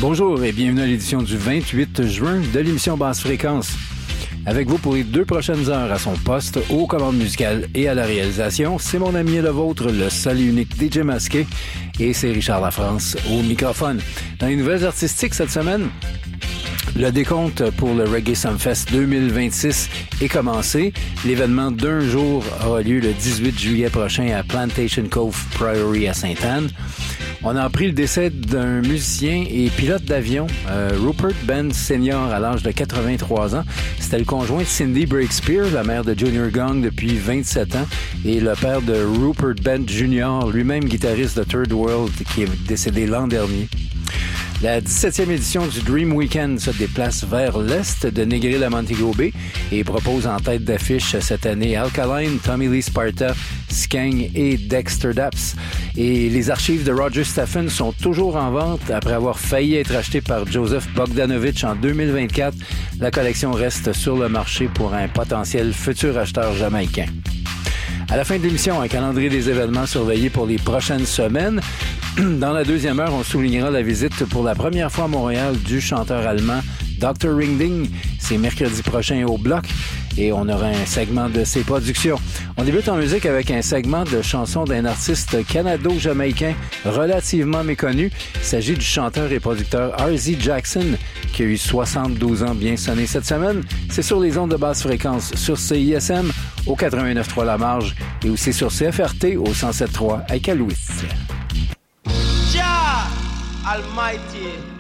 Bonjour et bienvenue à l'édition du 28 juin de l'émission Basse Fréquence. Avec vous pour les 2 prochaines heures à son poste, aux commandes musicales et à la réalisation, c'est mon ami et le vôtre, le seul et unique DJ Masqué, et c'est Richard Lafrance au microphone. Dans les nouvelles artistiques cette semaine, le décompte pour le Reggae Sumfest 2026 est commencé. L'événement d'1 jour aura lieu le 18 juillet prochain à Plantation Cove Priory à Sainte-Anne. On a appris le décès d'un musicien et pilote d'avion, Rupert Bent Sr. à l'âge de 83 ans. C'était le conjoint de Cindy Breakspear, la mère de Junior Gong depuis 27 ans, et le père de Rupert Bent Jr., lui-même guitariste de Third World, qui est décédé l'an dernier. La 17e édition du Dream Weekend se déplace vers l'est de Negril à Montego Bay et propose en tête d'affiche cette année Alkaline, Tommy Lee Sparta, Skeng et Dexter Daps. Et les archives de Roger Stephen sont toujours en vente après avoir failli être achetées par Joseph Bogdanovich en 2024. La collection reste sur le marché pour un potentiel futur acheteur jamaïcain. À la fin de l'émission, un calendrier des événements surveillés pour les prochaines semaines. Dans la deuxième heure, on soulignera la visite pour la première fois à Montréal du chanteur allemand Dr. Ringding. C'est mercredi prochain au Bloc et on aura un segment de ses productions. On débute en musique avec un segment de chansons d'un artiste canado-jamaïcain relativement méconnu. Il s'agit du chanteur et producteur R.Z. Jackson qui a eu 72 ans bien sonné cette semaine. C'est sur les ondes de basse fréquence sur CISM au 89.3 La Marge et aussi sur CFRT au 107.3 à Iqaluit. Jah Almighty